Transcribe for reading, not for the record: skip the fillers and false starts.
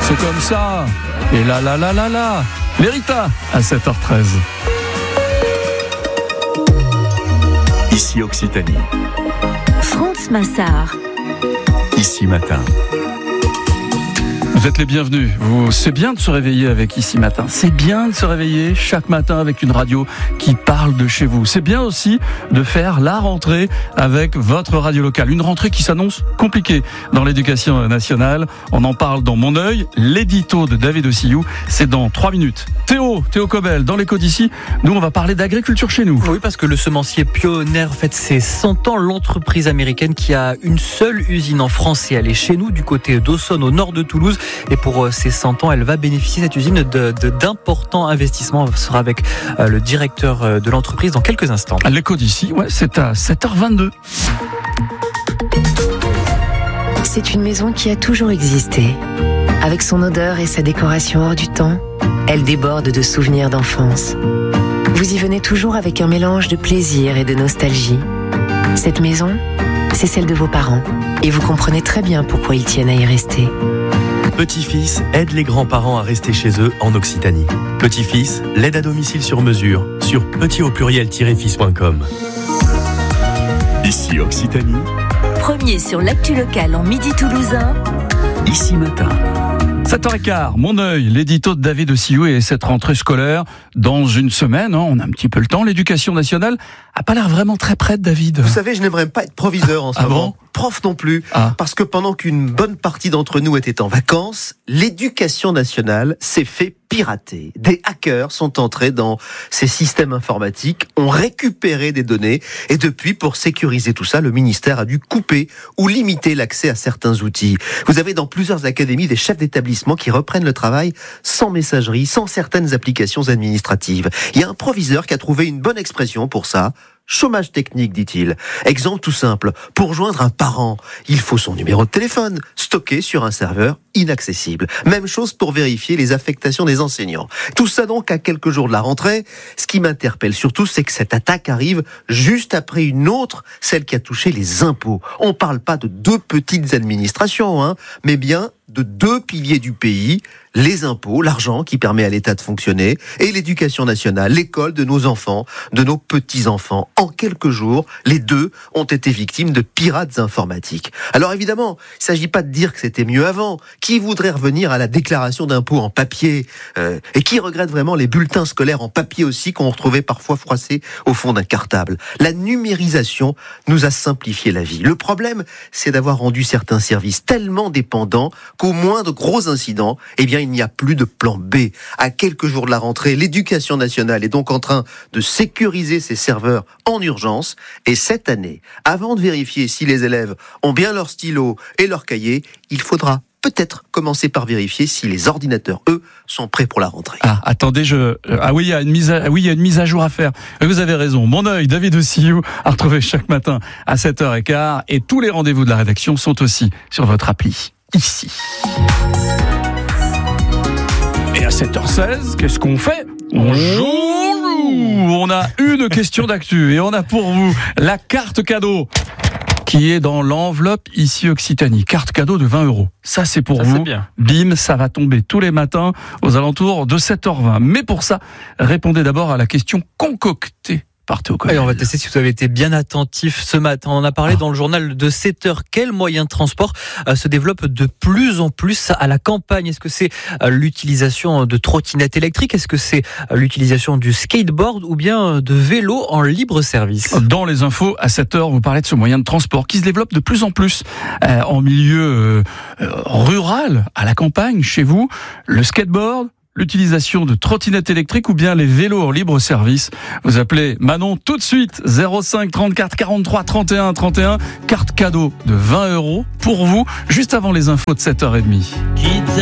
C'est comme ça. Et là, Lérita à 7h13. Ici Occitanie. France Massard. Ici Matin. Vous êtes les bienvenus. C'est bien de se réveiller avec Ici Matin. C'est bien de se réveiller chaque matin avec une radio qui parle de chez vous. C'est bien aussi de faire la rentrée avec votre radio locale. Une rentrée qui s'annonce compliquée dans l'éducation nationale. On en parle dans Mon œil. L'édito de David Ossillou, c'est dans 3 minutes. Théo Cobel, dans l'écho d'ici, nous on va parler d'agriculture chez nous. Oui, parce que le semencier Pioneer fête ses 100 ans. L'entreprise américaine qui a une seule usine en France et elle est chez nous du côté d'Aussonne au nord de Toulouse. Et pour ses 100 ans, elle va bénéficier, cette usine, d'importants investissements. On sera avec le directeur de l'entreprise dans quelques instants. L'écho d'ici, ouais, c'est à 7h22. C'est une maison qui a toujours existé. Avec son odeur et sa décoration hors du temps, elle déborde de souvenirs d'enfance. Vous y venez toujours avec un mélange de plaisir et de nostalgie. Cette maison, c'est celle de vos parents. Et vous comprenez très bien pourquoi ils tiennent à y rester. Petit-Fils aide les grands-parents à rester chez eux en Occitanie. Petit-Fils, l'aide à domicile sur mesure sur petit-fils.com. Ici Occitanie. Premier sur l'actu locale en Midi toulousain. Ici Matin. 7h15, Mon œil, l'édito de David Ossillou et cette rentrée scolaire dans une semaine, on a un petit peu le temps. L'éducation nationale a pas l'air vraiment très prête, David. Vous savez, je n'aimerais pas être proviseur en ce moment. Prof non plus, parce que pendant qu'une bonne partie d'entre nous était en vacances, l'éducation nationale s'est fait pirater. Des hackers sont entrés dans ces systèmes informatiques, ont récupéré des données, et depuis, pour sécuriser tout ça, le ministère a dû couper ou limiter l'accès à certains outils. Vous avez dans plusieurs académies des chefs d'établissement qui reprennent le travail sans messagerie, sans certaines applications administratives. Il y a un proviseur qui a trouvé une bonne expression pour ça. Chômage technique, dit-il. Exemple tout simple. Pour joindre un parent, il faut son numéro de téléphone, stocké sur un serveur inaccessible. Même chose pour vérifier les affectations des enseignants. Tout ça donc à quelques jours de la rentrée. Ce qui m'interpelle surtout, c'est que cette attaque arrive juste après une autre, celle qui a touché les impôts. On parle pas de 2 petites administrations, mais bien de 2 piliers du pays, les impôts, l'argent qui permet à l'État de fonctionner, et l'éducation nationale, l'école de nos enfants, de nos petits-enfants. En quelques jours, les 2 ont été victimes de pirates informatiques. Alors évidemment, il ne s'agit pas de dire que c'était mieux avant. Qui voudrait revenir à la déclaration d'impôt en papier et qui regrette vraiment les bulletins scolaires en papier aussi qu'on retrouvait parfois froissés au fond d'un cartable. La numérisation nous a simplifié la vie. Le problème, c'est d'avoir rendu certains services tellement dépendants qu'au moindre gros incident, il n'y a plus de plan B. À quelques jours de la rentrée, l'éducation nationale est donc en train de sécuriser ses serveurs en urgence. Et cette année, avant de vérifier si les élèves ont bien leur stylo et leur cahier, il faudra peut-être commencer par vérifier si les ordinateurs, eux, sont prêts pour la rentrée. Attendez, il y a une mise à jour à faire. Vous avez raison. Mon œil, David Ossillou, à retrouver chaque matin à 7h15. Et tous les rendez-vous de la rédaction sont aussi sur votre appli. Ici. Et à 7h16, qu'est-ce qu'on fait ? On joue. On a une question d'actu et on a pour vous la carte cadeau qui est dans l'enveloppe Ici Occitanie. Carte cadeau de 20 €. Ça, c'est pour vous. Bien. Bim, ça va tomber tous les matins aux alentours de 7h20. Mais pour ça, répondez d'abord à la question concoctée. Allez, on va tester si vous avez été bien attentif ce matin. On en a parlé dans le journal de 7h. Quel moyen de transport se développe de plus en plus à la campagne ? Est-ce que c'est l'utilisation de trottinettes électriques ? Est-ce que c'est l'utilisation du skateboard ou bien de vélo en libre service ? Dans les infos, à 7h, vous parlez de ce moyen de transport qui se développe de plus en plus en milieu rural, à la campagne, chez vous. Le skateboard, l'utilisation de trottinettes électriques ou bien les vélos en libre service. Vous appelez Manon tout de suite, 05 34 43 31 31, carte cadeau de 20 € pour vous, juste avant les infos de 7h30.